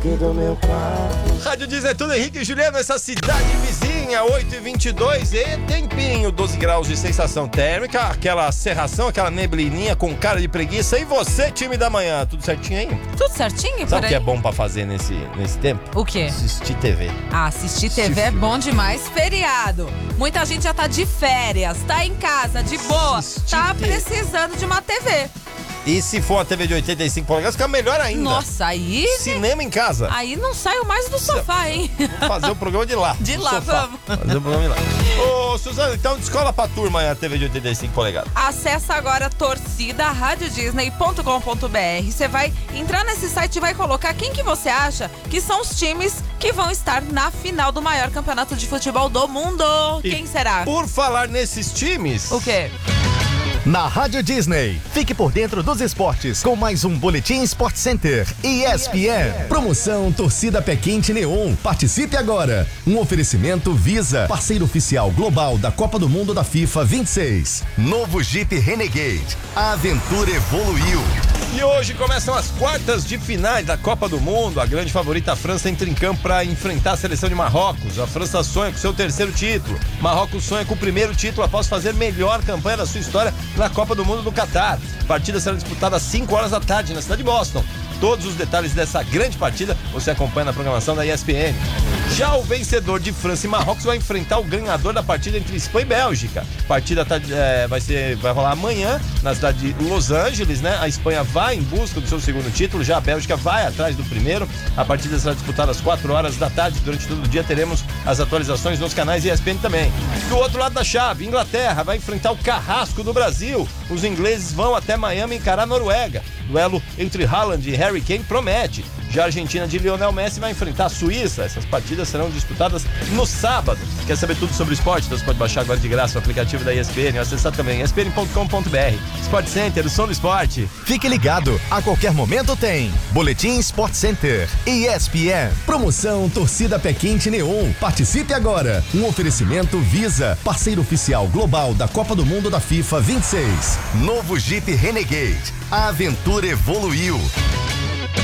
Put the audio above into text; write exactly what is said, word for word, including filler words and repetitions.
do meu quarto. Rádio Disney, tudo Henrique e Juliano, essa cidade vizinha, oito e vinte e dois e tempinho, doze graus de sensação térmica, aquela cerração, aquela neblininha com cara de preguiça. E você, time da manhã, tudo certinho aí? Tudo certinho por Sabe o aí? que é bom pra fazer nesse, nesse tempo? O quê? Assistir T V. Ah, assistir T V é bom demais. Feriado. Muita gente já tá de férias, tá em casa, de boa, Assistir tá T V. precisando de uma T V. E se for uma T V de oitenta e cinco polegadas, fica melhor ainda. Nossa, aí... Cinema em casa. Aí não saio mais do sofá, hein? Vamos fazer o programa de lá. De do lá, sofá. vamos. Fazer o programa de lá. Ô, Suzana, então descola pra turma aí a T V de oitenta e cinco polegadas. Acessa agora torcida rádio disney ponto com ponto b r. Você vai entrar nesse site e vai colocar quem que você acha que são os times que vão estar na final do maior campeonato de futebol do mundo. E Quem será? Por falar nesses times... O quê? Na Rádio Disney, fique por dentro dos esportes com mais um Boletim Sport Center E S P N. Promoção Torcida Pé Quente Neon. Participe agora. Um oferecimento Visa, parceiro oficial global da Copa do Mundo da FIFA vinte e seis. Novo Jeep Renegade. A aventura evoluiu. E hoje começam as quartas de finais da Copa do Mundo. A grande favorita, a França, entra em campo para enfrentar a seleção de Marrocos. A França sonha com seu terceiro título. Marrocos sonha com o primeiro título após fazer melhor campanha da sua história na Copa do Mundo do Catar. A partida será disputada às cinco horas da tarde na cidade de Boston. Todos os detalhes dessa grande partida você acompanha na programação da E S P N. Já o vencedor de França e Marrocos vai enfrentar o ganhador da partida entre Espanha e Bélgica. A partida tá, é, vai, ser, vai rolar amanhã na cidade de Los Angeles, né? A Espanha vai em busca do seu segundo título, já a Bélgica vai atrás do primeiro. A partida será disputada às quatro horas da tarde. Durante todo o dia teremos as atualizações nos canais E S P N também. Do outro lado da chave, Inglaterra vai enfrentar o Carrasco do Brasil. Os ingleses vão até Miami encarar a Noruega. Duelo entre Haaland e Harry Kane promete. Já a Argentina de Lionel Messi vai enfrentar a Suíça. Essas partidas serão disputadas no sábado. Quer saber tudo sobre esporte? Então você pode baixar agora de graça o aplicativo da E S P N ou acessar também E S P N ponto com ponto b r. Sport Center, o som do esporte. Fique ligado, a qualquer momento tem Boletim Sport Center E S P N. Promoção Torcida Pé Quente Neon. Participe agora. Um oferecimento Visa, parceiro oficial global da Copa do Mundo da FIFA vinte e seis. Novo Jeep Renegade. A aventura evoluiu.